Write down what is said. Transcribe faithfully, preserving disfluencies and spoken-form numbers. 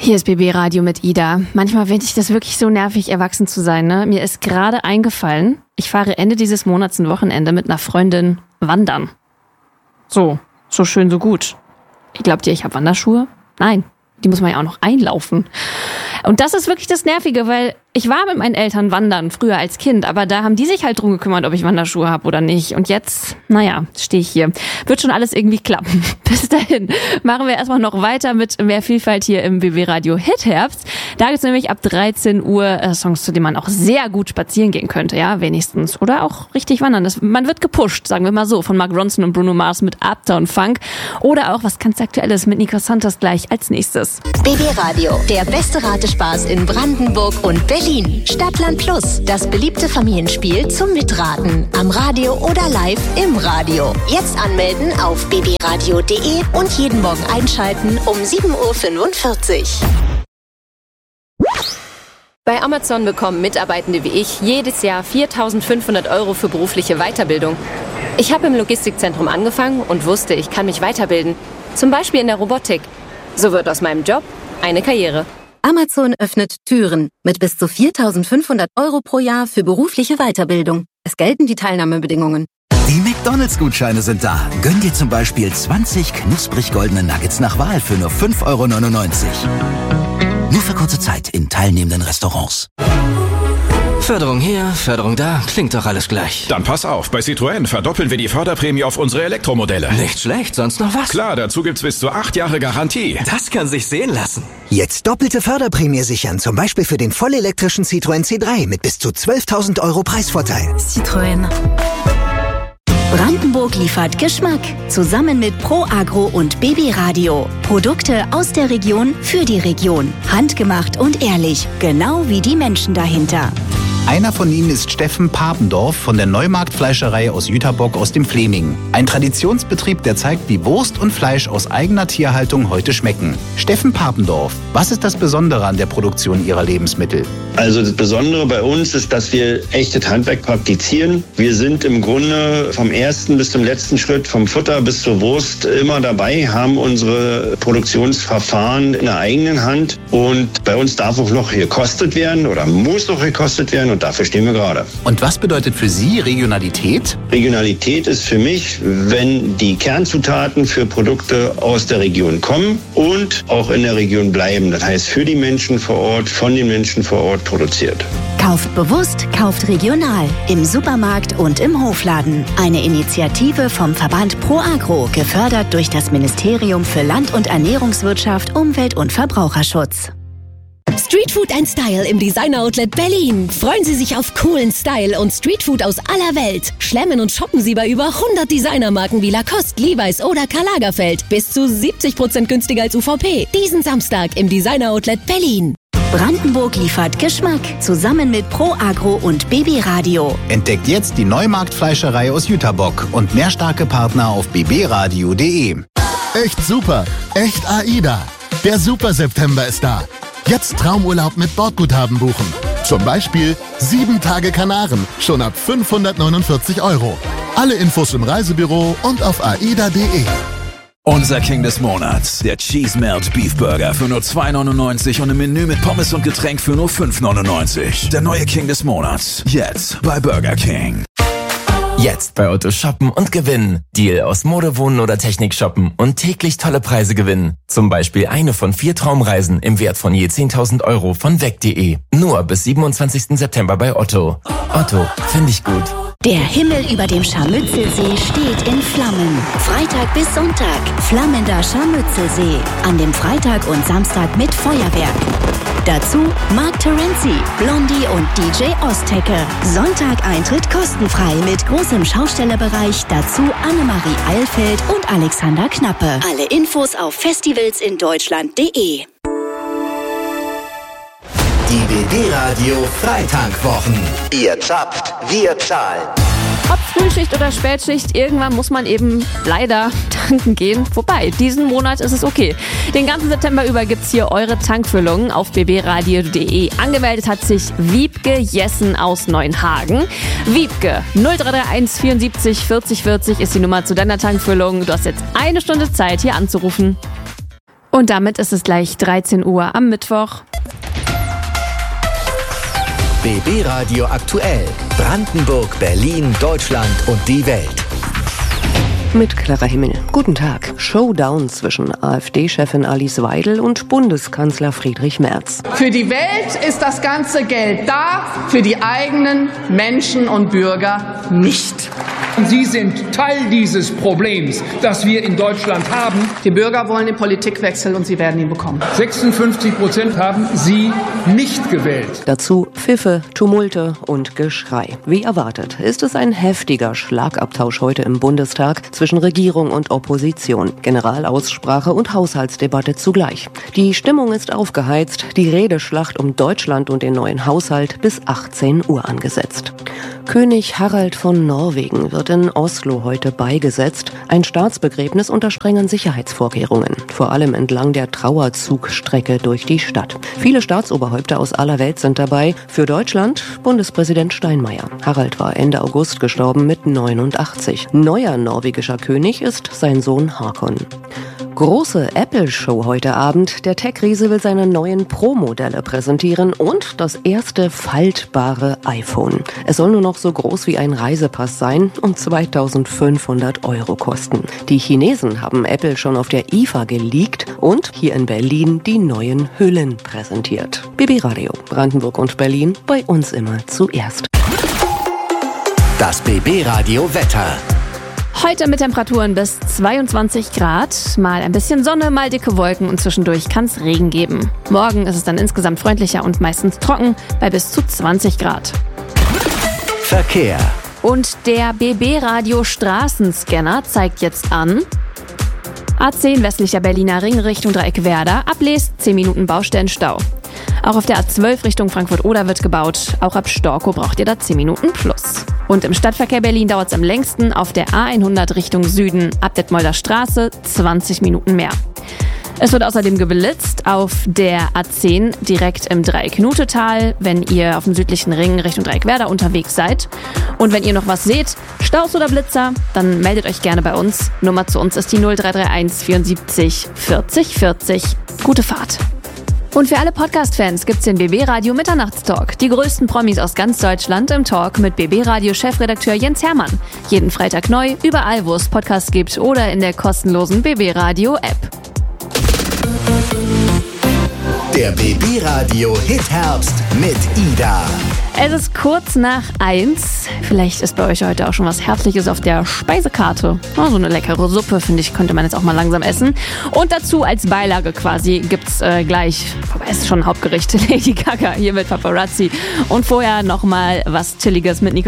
Hier ist B B Radio mit Ida. Manchmal finde ich das wirklich so nervig, erwachsen zu sein. Ne? Mir ist gerade eingefallen, ich fahre Ende dieses Monats ein Wochenende mit einer Freundin wandern. So, so schön, so gut. Glaubt ihr, ich habe Wanderschuhe? Nein, die muss man ja auch noch einlaufen. Und das ist wirklich das Nervige, weil ich war mit meinen Eltern wandern, früher als Kind, aber da haben die sich halt drum gekümmert, ob ich Wanderschuhe habe oder nicht. Und jetzt, naja, stehe ich hier. Wird schon alles irgendwie klappen. Bis dahin machen wir erstmal noch weiter mit mehr Vielfalt hier im B B Radio Hit Herbst. Da gibt's nämlich ab dreizehn Uhr äh, Songs, zu denen man auch sehr gut spazieren gehen könnte, ja, wenigstens. Oder auch richtig wandern. Das, man wird gepusht, sagen wir mal so, von Mark Ronson und Bruno Mars mit Uptown Funk. Oder auch was ganz Aktuelles mit Nico Santos gleich als nächstes. B B Radio, der beste Ratespaß in Brandenburg und Berlin. Stadtland Plus, das beliebte Familienspiel zum Mitraten. Am Radio oder live im Radio. Jetzt anmelden auf b b radio punkt d e und jeden Morgen einschalten um sieben Uhr fünfundvierzig. Bei Amazon bekommen Mitarbeitende wie ich jedes Jahr viertausendfünfhundert Euro für berufliche Weiterbildung. Ich habe im Logistikzentrum angefangen und wusste, ich kann mich weiterbilden. Zum Beispiel in der Robotik. So wird aus meinem Job eine Karriere. Amazon öffnet Türen mit bis zu viertausendfünfhundert Euro pro Jahr für berufliche Weiterbildung. Es gelten die Teilnahmebedingungen. Die McDonalds-Gutscheine sind da. Gönn dir zum Beispiel zwanzig knusprig goldene Nuggets nach Wahl für nur fünf Euro neunundneunzig. Nur für kurze Zeit in teilnehmenden Restaurants. Förderung hier, Förderung da, klingt doch alles gleich. Dann pass auf, bei Citroën verdoppeln wir die Förderprämie auf unsere Elektromodelle. Nicht schlecht, sonst noch was? Klar, dazu gibt's bis zu acht Jahre Garantie. Das kann sich sehen lassen. Jetzt doppelte Förderprämie sichern, zum Beispiel für den vollelektrischen Citroën C drei mit bis zu zwölftausend Euro Preisvorteil. Citroën. Brandenburg liefert Geschmack. Zusammen mit Pro Agro und B B Radio. Produkte aus der Region für die Region. Handgemacht und ehrlich. Genau wie die Menschen dahinter. Einer von ihnen ist Steffen Papendorf von der Neumarktfleischerei aus Jüterbock aus dem Fleming. Ein Traditionsbetrieb, der zeigt, wie Wurst und Fleisch aus eigener Tierhaltung heute schmecken. Steffen Papendorf, was ist das Besondere an der Produktion Ihrer Lebensmittel? Also das Besondere bei uns ist, dass wir echtes Handwerk praktizieren. Wir sind im Grunde vom ersten bis zum letzten Schritt, vom Futter bis zur Wurst immer dabei, haben unsere Produktionsverfahren in der eigenen Hand. Und bei uns darf auch noch gekostet werden oder muss noch gekostet werden. Und dafür stehen wir gerade. Und was bedeutet für Sie Regionalität? Regionalität ist für mich, wenn die Kernzutaten für Produkte aus der Region kommen und auch in der Region bleiben. Das heißt, für die Menschen vor Ort, von den Menschen vor Ort produziert. Kauft bewusst, kauft regional. Im Supermarkt und im Hofladen. Eine Initiative vom Verband Pro Agro, gefördert durch das Ministerium für Land- und Ernährungswirtschaft, Umwelt- und Verbraucherschutz. Streetfood and Style im Designer Outlet Berlin. Freuen Sie sich auf coolen Style und Streetfood aus aller Welt. Schlemmen und shoppen Sie bei über hundert Designermarken wie Lacoste, Levi's oder Karl Lagerfeld. Bis zu siebzig Prozent günstiger als U V P. Diesen Samstag im Designer Outlet Berlin. Brandenburg liefert Geschmack. Zusammen mit Pro Agro und B B Radio. Entdeckt jetzt die Neumarktfleischerei aus Jüterbock und mehr starke Partner auf b b radio punkt d e. Echt super. Echt AIDA. Der Super September ist da. Jetzt Traumurlaub mit Bordguthaben buchen. Zum Beispiel sieben Tage Kanaren, schon ab fünfhundertneunundvierzig Euro. Alle Infos im Reisebüro und auf aida punkt d e. Unser King des Monats, der Cheese Melt Beef Burger für nur zwei neunundneunzig und ein Menü mit Pommes und Getränk für nur fünf neunundneunzig. Der neue King des Monats, jetzt bei Burger King. Jetzt bei Otto shoppen und gewinnen. Deal aus Mode, Wohnen oder Technik shoppen und täglich tolle Preise gewinnen. Zum Beispiel eine von vier Traumreisen im Wert von je zehntausend Euro von weg punkt de. Nur bis siebenundzwanzigsten September bei Otto. Otto, finde ich gut. Der Himmel über dem Scharmützelsee steht in Flammen. Freitag bis Sonntag. Flammender Scharmützelsee. An dem Freitag und Samstag mit Feuerwerk. Dazu Mark Terenzi, Blondie und D J Ostecke. Sonntag Eintritt kostenfrei mit großem Schaustellerbereich. Dazu Annemarie Eilfeld und Alexander Knappe. Alle Infos auf festivalsindeutschland punkt de. Die B B Radio Freitankwochen. Ihr zapft, wir zahlen. Ob Frühschicht oder Spätschicht, irgendwann muss man eben leider tanken gehen. Wobei, diesen Monat ist es okay. Den ganzen September über gibt's hier eure Tankfüllungen auf b b radio punkt d e. Angemeldet hat sich Wiebke Jessen aus Neuenhagen. Wiebke, null drei drei eins vierundsiebzig vierzig vierzig ist die Nummer zu deiner Tankfüllung. Du hast jetzt eine Stunde Zeit, hier anzurufen. Und damit ist es gleich dreizehn Uhr am Mittwoch. B B Radio aktuell. Brandenburg, Berlin, Deutschland und die Welt. Mit Clara Himmel. Guten Tag. Showdown zwischen AfD-Chefin Alice Weidel und Bundeskanzler Friedrich Merz. Für die Welt ist das ganze Geld da, für die eigenen Menschen und Bürger nicht. Sie sind Teil dieses Problems, das wir in Deutschland haben. Die Bürger wollen den Politikwechsel und sie werden ihn bekommen. sechsundfünfzig Prozent haben Sie nicht gewählt. Dazu Pfiffe, Tumulte und Geschrei. Wie erwartet ist es ein heftiger Schlagabtausch heute im Bundestag zwischen Regierung und Opposition. Generalaussprache und Haushaltsdebatte zugleich. Die Stimmung ist aufgeheizt, die Redeschlacht um Deutschland und den neuen Haushalt bis achtzehn Uhr angesetzt. König Harald von Norwegen wird in Oslo heute beigesetzt. Ein Staatsbegräbnis unter strengen Sicherheitsvorkehrungen. Vor allem entlang der Trauerzugstrecke durch die Stadt. Viele Staatsoberhäupter aus aller Welt sind dabei. Für Deutschland Bundespräsident Steinmeier. Harald war Ende August gestorben mit neunundachtzig. Neuer norwegischer König ist sein Sohn Hakon. Große Apple-Show heute Abend. Der Tech-Riese will seine neuen Pro-Modelle präsentieren und das erste faltbare iPhone. Es soll nur noch so groß wie ein Reisepass sein und zweitausendfünfhundert Euro kosten. Die Chinesen haben Apple schon auf der I F A geleakt und hier in Berlin die neuen Hüllen präsentiert. B B Radio, Brandenburg und Berlin, bei uns immer zuerst. Das B B Radio Wetter. Heute mit Temperaturen bis zweiundzwanzig Grad, mal ein bisschen Sonne, mal dicke Wolken und zwischendurch kann es Regen geben. Morgen ist es dann insgesamt freundlicher und meistens trocken bei bis zu zwanzig Grad. Verkehr. Und der B B-Radio Straßenscanner zeigt jetzt an: A zehn westlicher Berliner Ring Richtung Dreieck-Werder, ablest zehn Minuten Baustellenstau. Auch auf der A zwölf Richtung Frankfurt-Oder wird gebaut. Auch ab Storkow braucht ihr da zehn Minuten plus. Und im Stadtverkehr Berlin dauert es am längsten auf der A hundert Richtung Süden, ab Detmolder Straße zwanzig Minuten mehr. Es wird außerdem geblitzt auf der A zehn direkt im Dreieck-Nutetal, wenn ihr auf dem südlichen Ring Richtung Dreieck-Werder unterwegs seid. Und wenn ihr noch was seht, Staus oder Blitzer, dann meldet euch gerne bei uns. Nummer zu uns ist die null drei drei eins vierundsiebzig vierzig vierzig. Gute Fahrt. Und für alle Podcast-Fans gibt's den B B-Radio Mitternachtstalk. Die größten Promis aus ganz Deutschland im Talk mit B B-Radio-Chefredakteur Jens Hermann. Jeden Freitag neu, überall wo es Podcasts gibt oder in der kostenlosen B B-Radio-App. Der B B-Radio Hit-Herbst mit Ida. Es ist kurz nach eins. Vielleicht ist bei euch heute auch schon was Herzliches auf der Speisekarte. Oh, so eine leckere Suppe, finde ich, könnte man jetzt auch mal langsam essen. Und dazu als Beilage quasi gibt's äh, gleich, wobei es ist schon ein Hauptgericht, Lady Gaga hier mit Paparazzi. Und vorher nochmal was Chilliges mit Nico